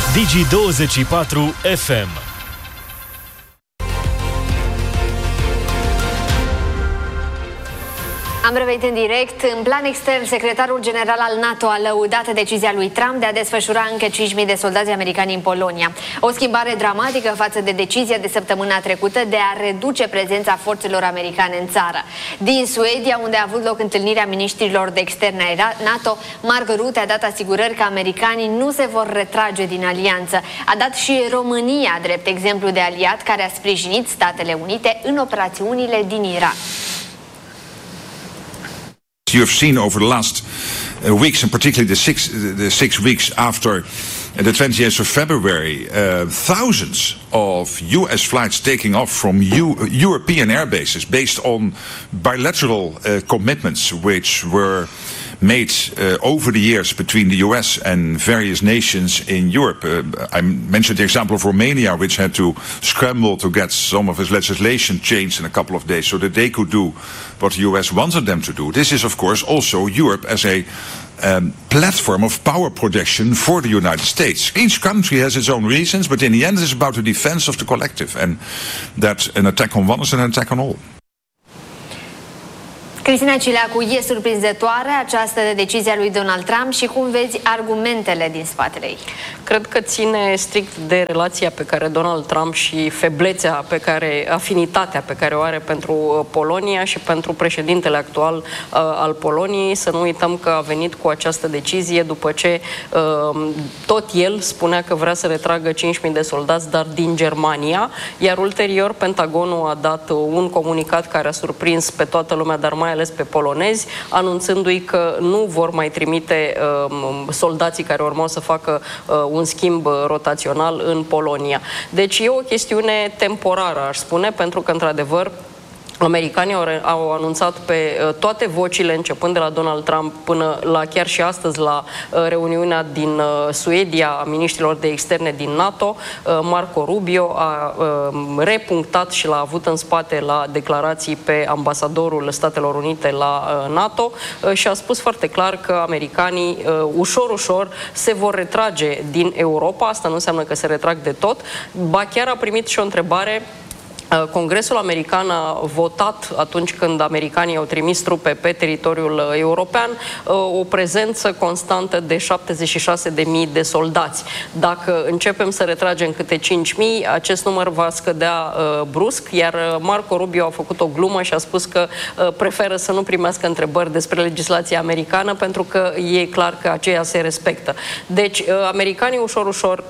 Digi24 FM. Am revenit în direct. În plan extern, secretarul general al NATO a lăudat decizia lui Trump de a desfășura încă 5.000 de soldați americani în Polonia. O schimbare dramatică față de decizia de săptămâna trecută de a reduce prezența forțelor americane în țară. Din Suedia, unde a avut loc întâlnirea miniștrilor de externe ai NATO, Mark Rutte a dat asigurări că americanii nu se vor retrage din alianță. A dat și România drept exemplu de aliat care a sprijinit Statele Unite în operațiunile din Irak. You have seen over the last weeks, and particularly the six weeks after the 20th of February, thousands of U.S. flights taking off from European air bases based on bilateral commitments which were made over the years between the US and various nations in Europe. I mentioned the example of Romania, which had to scramble to get some of its legislation changed in a couple of days so that they could do what the US wanted them to do. This is, of course, also Europe as a platform of power projection for the United States. Each country has its own reasons, but in the end it is about the defense of the collective, and that an attack on one is an attack on all. Cristina Cileacu, e surprinzătoare această decizie a lui Donald Trump și cum vezi argumentele din spatele ei? Cred că ține strict de relația pe care Donald Trump și feblețea afinitatea pe care o are pentru Polonia și pentru președintele actual al Poloniei. Să nu uităm că a venit cu această decizie după ce tot el spunea că vrea să retragă 5.000 de soldați, dar din Germania, iar ulterior Pentagonul a dat un comunicat care a surprins pe toată lumea, dar mai ales pe polonezi, anunțându-i că nu vor mai trimite soldații care urmau să facă un schimb rotațional în Polonia. Deci e o chestiune temporară, aș spune, pentru că, într-adevăr, americanii au anunțat pe toate vocile, începând de la Donald Trump până la chiar și astăzi la reuniunea din Suedia a miniștrilor de externe din NATO. Marco Rubio a repunctat și l-a avut în spate la declarații pe ambasadorul Statelor Unite la NATO și a spus foarte clar că americanii ușor se vor retrage din Europa. Asta nu înseamnă că se retrag de tot. Ba chiar a primit și o întrebare. Congresul american a votat atunci când americanii au trimis trupe pe teritoriul european o prezență constantă de 76.000 de soldați. Dacă începem să retragem câte 5.000, acest număr va scădea brusc, iar Marco Rubio a făcut o glumă și a spus că preferă să nu primească întrebări despre legislația americană pentru că e clar că aceea se respectă. Deci, americanii ușor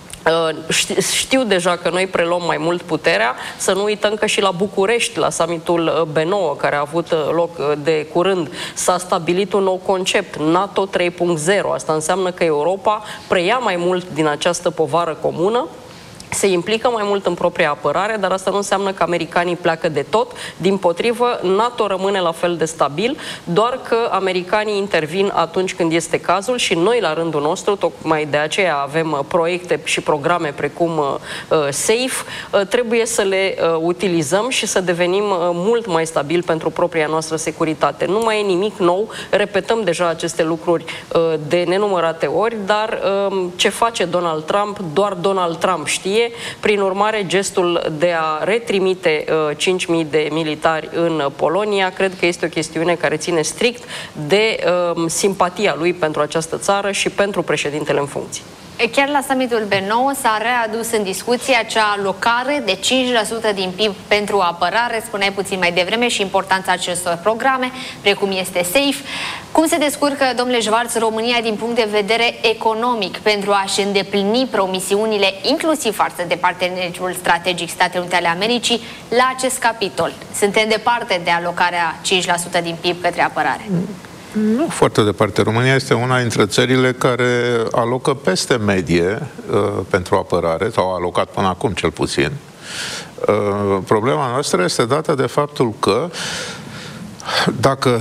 știu deja că noi preluăm mai mult puterea. Să nu uităm că și la București, la summitul B9 care a avut loc de curând, s-a stabilit un nou concept, NATO 3.0. Asta înseamnă că Europa preia mai mult din această povară comună, se implică mai mult în propria apărare, dar asta nu înseamnă că americanii pleacă de tot. Dimpotrivă, NATO rămâne la fel de stabil, doar că americanii intervin atunci când este cazul și noi, la rândul nostru, tocmai de aceea avem proiecte și programe precum SAFE, trebuie să le utilizăm și să devenim mult mai stabili pentru propria noastră securitate. Nu mai e nimic nou, repetăm deja aceste lucruri de nenumărate ori, dar ce face Donald Trump, doar Donald Trump știe. Prin urmare, gestul de a retrimite 5.000 de militari în Polonia, cred că este o chestiune care ține strict de simpatia lui pentru această țară și pentru președintele în funcție. Chiar la summitul B9 s-a readus în discuție acea alocare de 5% din PIB pentru apărare, spuneai puțin mai devreme, și importanța acestor programe, precum este SAFE. Cum se descurcă, domnule Schwarz, România din punct de vedere economic pentru a-și îndeplini promisiunile, inclusiv față de partenerul strategic Statele Unite ale Americii, la acest capitol? Suntem departe de alocarea 5% din PIB către apărare. Nu foarte departe. România este una dintre țările care alocă peste medie pentru apărare, sau a alocat până acum cel puțin. Problema noastră este dată de faptul că dacă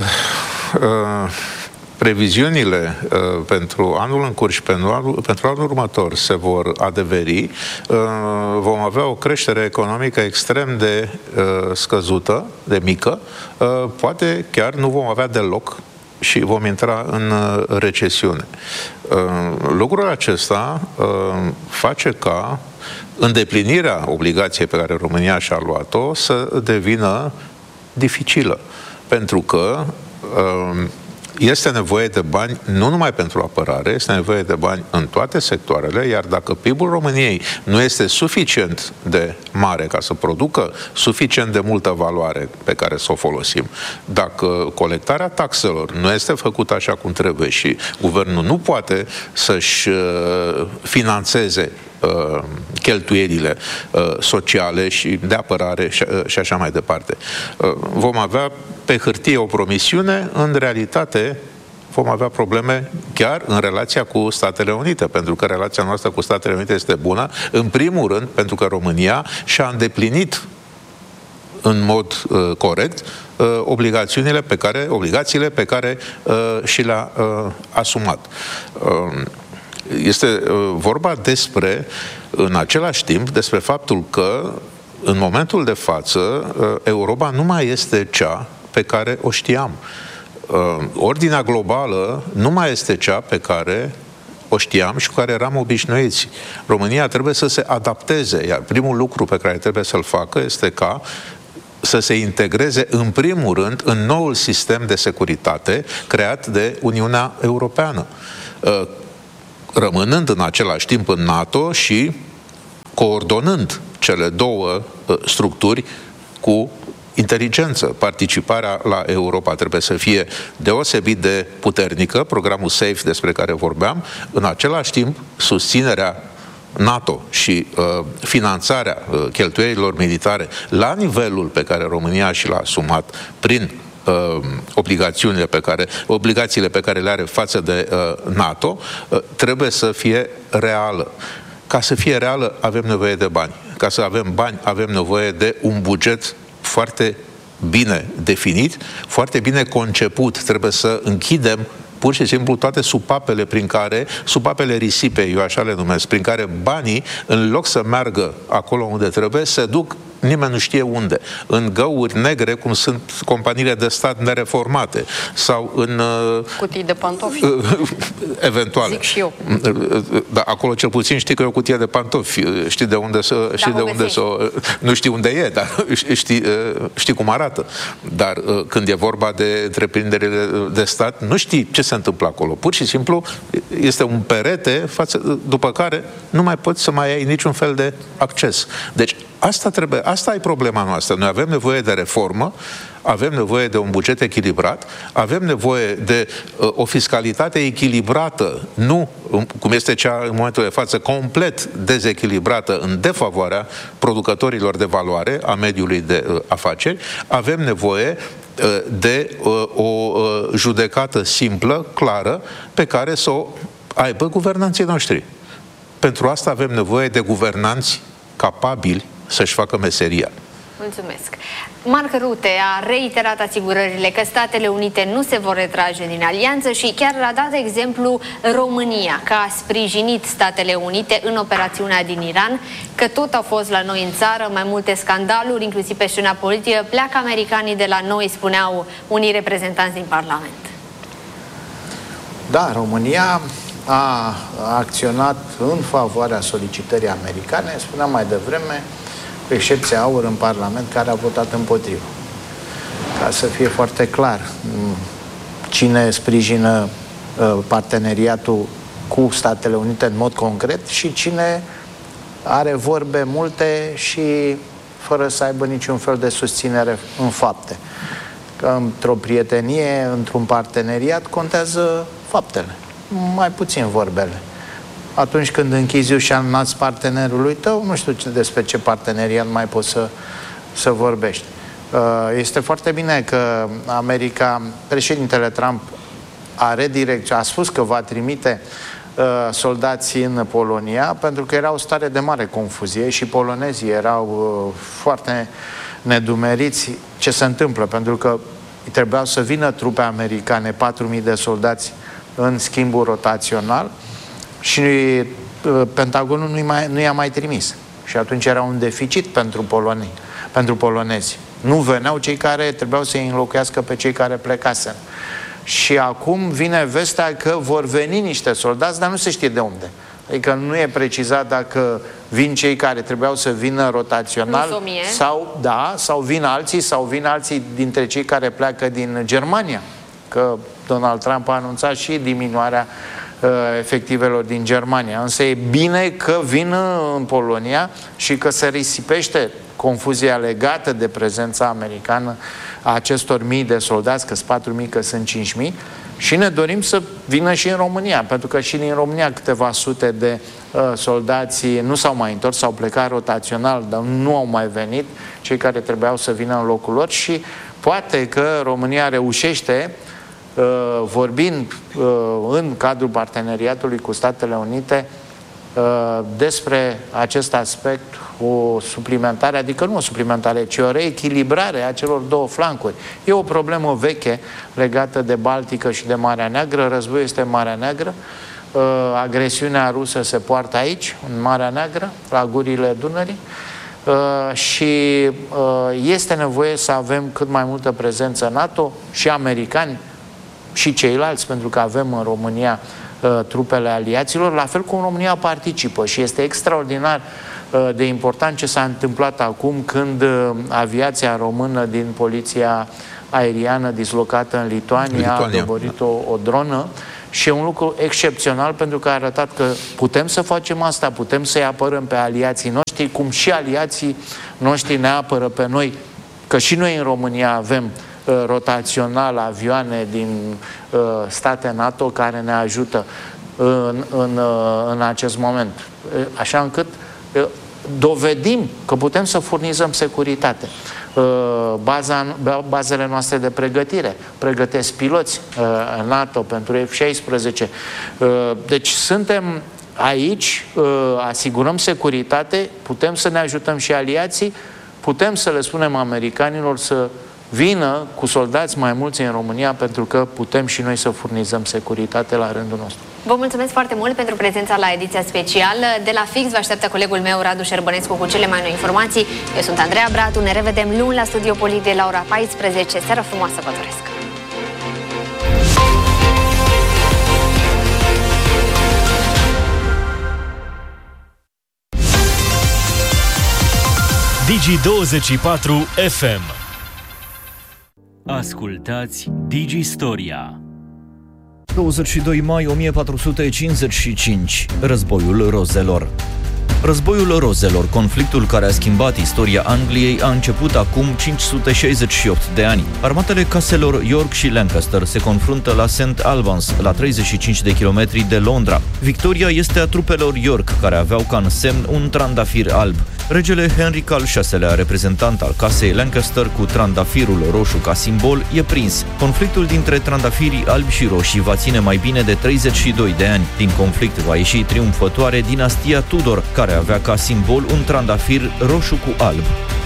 previziunile pentru anul în curs și pentru anul următor se vor adeveri, vom avea o creștere economică extrem de scăzută, de mică, poate chiar nu vom avea deloc și vom intra în recesiune. Lucrul acesta face ca îndeplinirea obligației pe care România și-a luat-o să devină dificilă. Pentru că este nevoie de bani nu numai pentru apărare, este nevoie de bani în toate sectoarele, iar dacă PIB-ul României nu este suficient de mare ca să producă suficient de multă valoare pe care să o folosim, dacă colectarea taxelor nu este făcută așa cum trebuie și guvernul nu poate să-și financeze cheltuielile sociale și de apărare și așa mai departe. Vom avea pe hârtie o promisiune, în realitate vom avea probleme chiar în relația cu Statele Unite, pentru că relația noastră cu Statele Unite este bună, în primul rând pentru că România și-a îndeplinit în mod corect obligațiile pe care și le-a asumat. Este vorba despre, în același timp, despre faptul că în momentul de față Europa nu mai este cea pe care o știam. Ordinea globală nu mai este cea pe care o știam și cu care eram obișnuiți. România trebuie să se adapteze, iar primul lucru pe care trebuie să-l facă este ca să se integreze în primul rând în noul sistem de securitate creat de Uniunea Europeană, rămânând în același timp în NATO și coordonând cele două structuri cu inteligență. Participarea la Europa trebuie să fie deosebit de puternică, programul SAFE despre care vorbeam, în același timp susținerea NATO și finanțarea cheltuielilor militare la nivelul pe care România și l-a asumat prin obligațiile pe care le are față de NATO, trebuie să fie reală. Ca să fie reală, avem nevoie de bani. Ca să avem bani, avem nevoie de un buget foarte bine definit, foarte bine conceput. Trebuie să închidem pur și simplu toate supapele risipe, eu așa le numesc, prin care banii, în loc să meargă acolo unde trebuie, se duc nimeni nu știe unde. În găuri negre, cum sunt companiile de stat nereformate, sau în cutii de pantofi. Eventual. Zic și eu. Da, acolo cel puțin știi că e o cutie de pantofi. Știi de unde nu știi unde e, dar știi cum arată. Dar când e vorba de întreprinderile de stat, nu știi ce se întâmplă acolo. Pur și simplu este un perete după care nu mai poți să mai ai niciun fel de acces. Deci asta e problema noastră. Noi avem nevoie de reformă, avem nevoie de un buget echilibrat, avem nevoie de o fiscalitate echilibrată, nu cum este cea în momentul de față, complet dezechilibrată în defavoarea producătorilor de valoare, a mediului de afaceri. Avem nevoie de o judecată simplă, clară, pe care să o aibă guvernanții noștri. Pentru asta avem nevoie de guvernanți capabili să-și facă meseria. Mulțumesc. Mark Rutte a reiterat asigurările că Statele Unite nu se vor retrage din alianță și chiar a dat exemplu România, că a sprijinit Statele Unite în operațiunea din Iran, că tot au fost la noi în țară mai multe scandaluri, inclusiv pe scena politică, pleacă americanii de la noi, spuneau unii reprezentanți din Parlament. Da, România a acționat în favoarea solicitării americane, spuneam mai devreme, cu excepția AUR în Parlament, care a votat împotrivă. Ca să fie foarte clar, cine sprijină parteneriatul cu Statele Unite în mod concret și cine are vorbe multe și fără să aibă niciun fel de susținere în fapte. Că într-o prietenie, într-un parteneriat, contează faptele, mai puțin vorbele. Atunci când închizi ușa în nas partenerului tău, nu știu despre ce parteneriat mai poți să vorbești. Este foarte bine că președintele Trump a spus că va trimite soldați în Polonia, pentru că era o stare de mare confuzie și polonezii erau foarte nedumeriți ce se întâmplă, pentru că trebuiau să vină trupe americane, 4.000 de soldați în schimbul rotațional, și Pentagonul nu i-a mai trimis. Și atunci era un deficit pentru polonezi. Nu veneau cei care trebuiau să-i înlocuiască pe cei care plecaseră. și acum vine vestea că vor veni niște soldați, dar nu se știe de unde. Adică nu e precizat dacă vin cei care trebuiau să vină rotațional sau vin alții dintre cei care pleacă din Germania. Că Donald Trump a anunțat și diminuarea efectivelor din Germania. Însă e bine că vin în Polonia și că se risipește confuzia legată de prezența americană a acestor mii de soldați, că sunt 4.000, că sunt 5.000, și ne dorim să vină și în România, pentru că și din România câteva sute de soldați nu s-au mai întors, s-au plecat rotațional, dar nu au mai venit, cei care trebuiau să vină în locul lor, și poate că România reușește, vorbind în cadrul parteneriatului cu Statele Unite despre acest aspect, o suplimentare, adică nu o suplimentare, ci o reechilibrare a celor două flancuri. E o problemă veche legată de Baltică și de Marea Neagră. Războiul este în Marea Neagră, agresiunea rusă se poartă aici, în Marea Neagră, la gurile Dunării, și este nevoie să avem cât mai multă prezență NATO și americani și ceilalți, pentru că avem în România trupele aliaților, la fel cum România participă, și este extraordinar de important ce s-a întâmplat acum când aviația română din Poliția Aeriană dislocată în Lituania a doborit o dronă, și e un lucru excepțional pentru că a arătat că putem să facem asta, putem să-i apărăm pe aliații noștri, cum și aliații noștri ne apără pe noi, că și noi în România avem rotațional avioane din state NATO care ne ajută în acest moment. Așa încât dovedim că putem să furnizăm securitate. Bazele noastre de pregătire pregătesc piloți NATO pentru F-16. Deci suntem aici, asigurăm securitate, putem să ne ajutăm și aliații, putem să le spunem americanilor să vină cu soldați mai mulți în România, pentru că putem și noi să furnizăm securitate la rândul nostru. Vă mulțumesc foarte mult pentru prezența la ediția specială. De la Fix vă așteaptă colegul meu, Radu Șerbănescu, cu cele mai noi informații. Eu sunt Andreea Bratu, ne revedem luni la Studio Politic la ora 14. Seară frumoasă vă doresc! Digi24 FM. Ascultați Digistoria. 22 mai 1455. Războiul Rozelor. Războiul Rozelor, conflictul care a schimbat istoria Angliei, a început acum 568 de ani. Armatele caselor York și Lancaster se confruntă la St. Albans, la 35 de kilometri de Londra. Victoria este a trupelor York, care aveau ca însemn un trandafir alb. Regele Henry al VI-lea, reprezentant al casei Lancaster cu trandafirul roșu ca simbol, e prins. Conflictul dintre trandafirii albi și roșii va ține mai bine de 32 de ani. Din conflict va ieși triumfătoare dinastia Tudor, care avea ca simbol un trandafir roșu cu alb.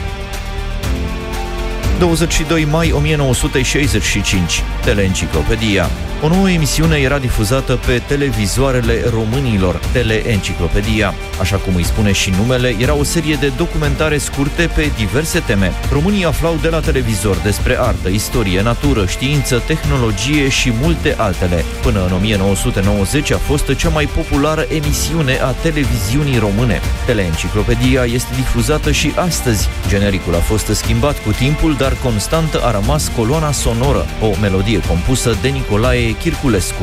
22 mai 1965. Teleenciclopedia. O nouă emisiune era difuzată pe televizoarele românilor, Teleenciclopedia. Așa cum îi spune și numele, era o serie de documentare scurte pe diverse teme. Românii aflau de la televizor despre artă, istorie, natură, știință, tehnologie și multe altele. Până în 1990 a fost cea mai populară emisiune a televiziunii române. Teleenciclopedia este difuzată și astăzi. Genericul a fost schimbat cu timpul, dar constantă a rămas coloana sonoră, o melodie compusă de Nicolae Chirculescu.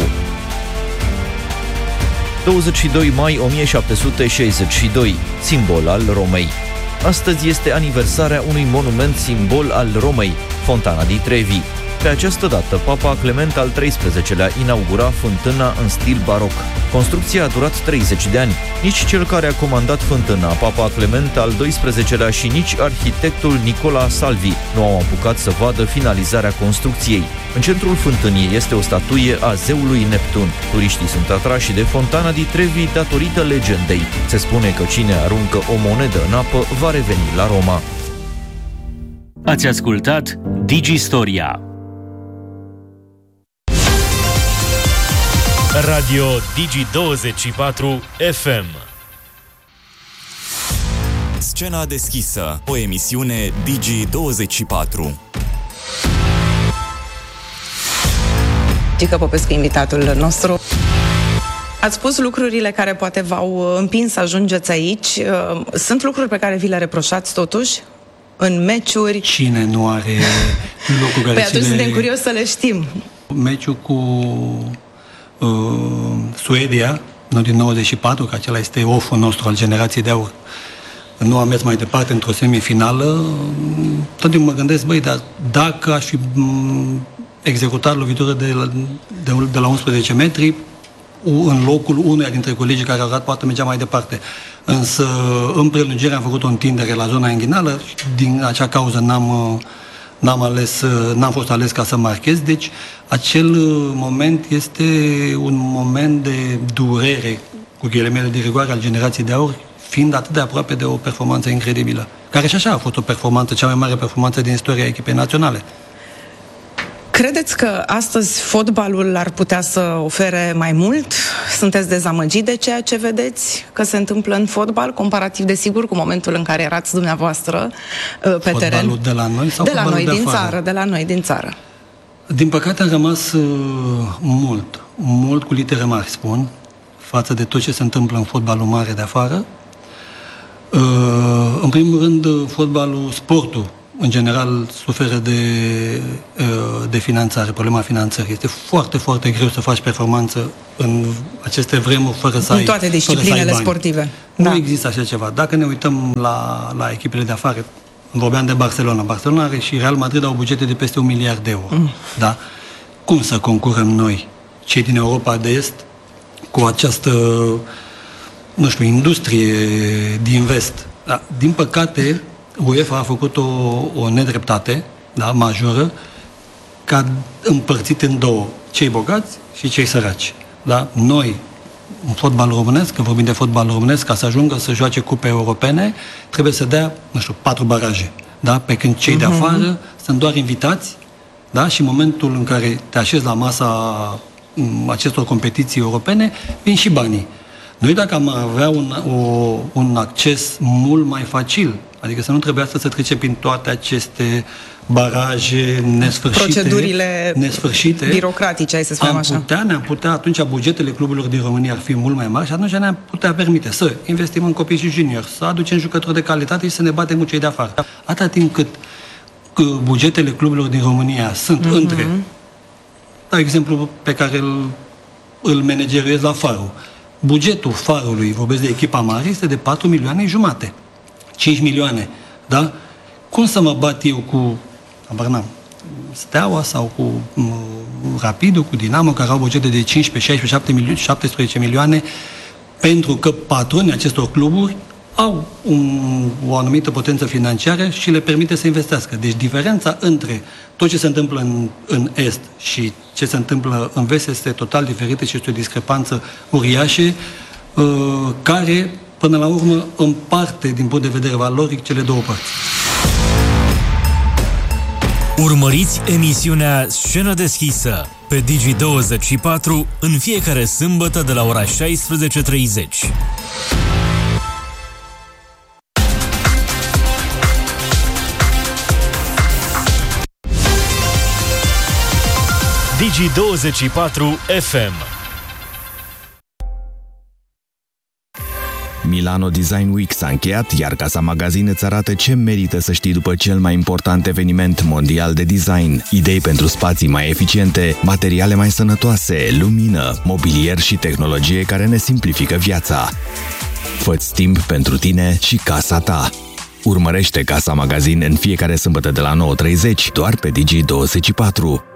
22 mai 1762, simbol al Romei. Astăzi este aniversarea unui monument simbol al Romei, Fontana di Trevi. Pe această dată, Papa Clement al XIII-lea inaugura fântâna în stil baroc. Construcția a durat 30 de ani. Nici cel care a comandat fântâna, Papa Clement al XII-lea, și nici arhitectul Nicola Salvi nu au apucat să vadă finalizarea construcției. În centrul fântânii este o statuie a zeului Neptun. Turiștii sunt atrași de Fontana di Trevi datorită legendei. Se spune că cine aruncă o monedă în apă va reveni la Roma. Ați ascultat Digistoria. Radio Digi24 FM. Scena deschisă, o emisiune Digi24. Gică Popescu, invitatul nostru. Ați spus lucrurile care poate v-au împins să ajungeți aici. Sunt lucruri pe care vi le reproșați totuși în meciuri? Cine nu are lucruri care Păi atunci suntem curioși să le știm. Meciul cu Suedia, nu din 94, că acela este oful nostru al generației de aur, nu am mers mai departe într-o semifinală. Tot timpul mă gândesc, băi, dar dacă aș fi executat lovitură de la 11 metri, în locul unuia dintre colegii care au dat, poate mergea mai departe. Însă, în prelungire am făcut o întindere la zona inghinală și din acea cauză n-am fost ales ca să marchez. Deci, acel moment este un moment de durere, cu ghilimele de rigoare, al generației de aur, fiind atât de aproape de o performanță incredibilă. Care și așa a fost o performanță, cea mai mare performanță din istoria echipei naționale. Credeți că astăzi fotbalul ar putea să ofere mai mult? Sunteți dezamăgit de ceea ce vedeți că se întâmplă în fotbal, comparativ, desigur, cu momentul în care erați dumneavoastră pe teren? Fotbalul de la noi sau de la fotbalul noi de din afară? țară, de la noi din țară. Din păcate am rămas mult cu litere mari, spun, față de tot ce se întâmplă în fotbalul mare de afară. În primul rând, fotbalul, sportul, în general, suferă de finanțare, problema finanțării. Este foarte, foarte greu să faci performanță în aceste vremuri fără să ai bani. În toate disciplinele sportive. Nu există așa ceva. Dacă ne uităm la echipele de afară, vorbeam de Barcelona. Barcelona și Real Madrid au bugete de peste 1 miliard de euro. Da? Cum să concurăm noi, cei din Europa de Est, cu această, nu știu, industrie din vest? Da? Din păcate, UEFA a făcut o nedreptate, da, majoră, ca împărțit în două, cei bogați și cei săraci. Da? Noi, în fotbal românesc, că vorbim de fotbal românesc, ca să ajungă să joace cupe europene, trebuie să dea, 4 baraje. Da? Pe când cei de afară sunt doar invitați, da? Și în momentul în care te așezi la masa acestor competiții europene, vin și banii. Noi, dacă am avea un acces mult mai facil, adică să nu trebuiască să trecem prin toate aceste baraje nesfârșite, procedurile nesfârșite, birocratice, hai să spunem așa. Ne-am putea, atunci bugetele cluburilor din România ar fi mult mai mari și atunci ne-am putea permite să investim în copii și juniori, să aducem jucători de calitate și să ne batem cu cei de afară. Atâta timp cât bugetele cluburilor din România sunt între, dau exemplu pe care îl manageriez la Farul. Bugetul Farului, vorbesc de echipa mare, este de 4 milioane jumate. 5 milioane, da? Cum să mă bat eu cu Steaua sau cu Rapidul, cu Dinamo, care au bugete de 15, 16, 17 milioane, pentru că patronii acestor cluburi au o anumită potență financiară și le permite să investească. Deci diferența între tot ce se întâmplă în Est și ce se întâmplă în Vest este total diferită și este o discrepanță uriașă care, până la urmă, împarte din punct de vedere valoric cele două părți. Urmăriți emisiunea Scenă deschisă pe Digi24 în fiecare sâmbătă de la ora 16:30. Digi24 FM. Milano Design Week s-a încheiat, iar Casa Magazin îți arată ce merită să știi după cel mai important eveniment mondial de design. Idei pentru spații mai eficiente, materiale mai sănătoase, lumină, mobilier și tehnologie care ne simplifică viața. Fă-ți timp pentru tine și casa ta. Urmărește Casa Magazin în fiecare sâmbătă de la 9:30 doar pe Digi24.